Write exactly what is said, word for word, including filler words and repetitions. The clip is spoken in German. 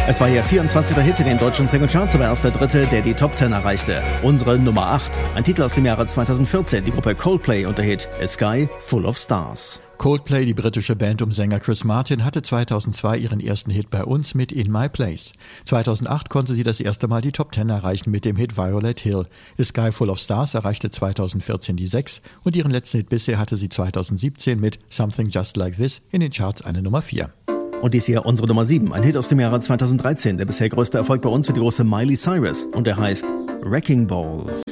Es war ihr vierundzwanzigster Hit in den deutschen Singlecharts, aber erst der dritte, der die Top zehn erreichte. Unsere Nummer acht. Ein Titel aus dem Jahre zweitausendvierzehn, die Gruppe Coldplay und der Hit A Sky Full of Stars. Coldplay, die britische Band um Sänger Chris Martin, hatte zweitausendzwei ihren ersten Hit bei uns mit In My Place. zweitausendacht konnte sie das erste Mal die Top zehn erreichen mit dem Hit Violet Hill. A Sky Full of Stars erreichte zweitausendvierzehn die sechs und ihren letzten Hit bisher hatte sie zweitausendsiebzehn mit Something Just Like This in den Charts eine Nummer vier. Und dies hier unsere Nummer sieben, ein Hit aus dem Jahre zweitausenddreizehn, der bisher größte Erfolg bei uns für die große Miley Cyrus und der heißt Wrecking Ball.